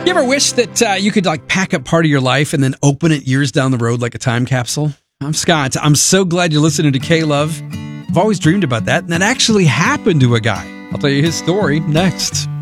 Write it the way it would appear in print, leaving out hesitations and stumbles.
You ever wish that you could like pack up part of your life and then open it years down the road like a time capsule? I'm Scott. I'm so glad you're listening to K-Love. I've always dreamed about that, and that actually happened to a guy. I'll tell you his story next.